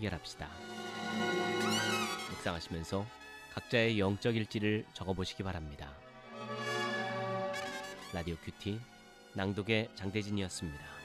해결합시다. 묵상하시면서 각자의 영적 일지를 적어보시기 바랍니다. 라디오 큐티 낭독의 장대진이었습니다.